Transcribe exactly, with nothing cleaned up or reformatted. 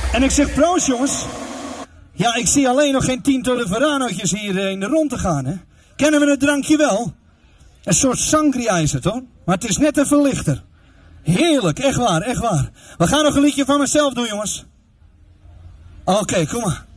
En ik zeg proost, jongens. Ja, ik zie alleen nog geen tien Torre Veranootjes hier in de rond te gaan, hè. Kennen we het drankje wel? Een soort sangria is het, hoor. Maar het is net even lichter. Heerlijk, echt waar, echt waar. We gaan nog een liedje van mezelf doen, jongens. Oké, okay, kom maar.